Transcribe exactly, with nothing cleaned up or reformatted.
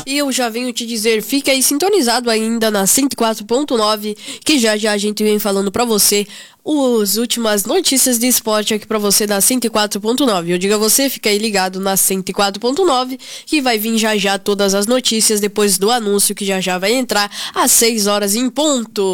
E eu já venho te dizer, fica aí sintonizado ainda na cento e quatro ponto nove, que já já a gente vem falando pra você as últimas notícias de esporte aqui pra você da cento e quatro ponto nove. Eu digo a você, fica aí ligado na cento e quatro ponto nove, que vai vir já já todas as notícias depois do anúncio que já já vai entrar às seis horas em ponto.